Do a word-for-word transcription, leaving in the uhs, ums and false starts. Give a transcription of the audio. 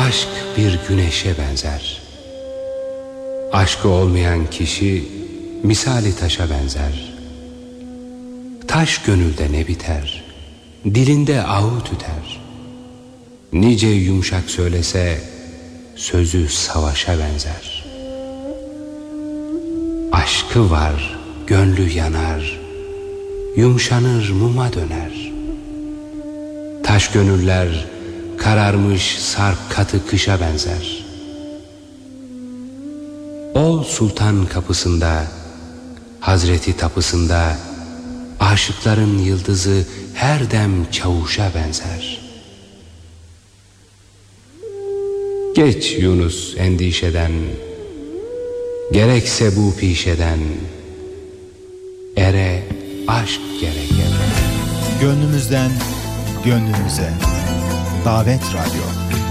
Aşk bir güneşe benzer. Aşkı olmayan kişi misali taşa benzer. Taş gönülde ne biter, dilinde ahu tüter. Nice yumuşak söylese, sözü savaşa benzer. Aşkı var, gönlü yanar, yumuşanır muma döner. Taş gönüller kararmış sarp katı kışa benzer. Ol sultan kapısında, Hazreti tapısında, aşıkların yıldızı her dem çavuşa benzer. Geç Yunus endişeden, gerekse bu pişeden, ere aşk gerek ere. Gönlümüzden gönlümüze Davet Radyo.